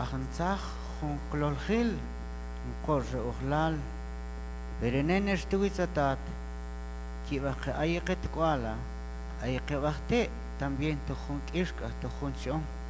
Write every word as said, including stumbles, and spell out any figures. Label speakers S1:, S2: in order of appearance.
S1: ajantzaj jun cloljil corre ohlal berenenes tuizatat kibaje ayqet kuala ayqebajte también to jun kishka to jun chon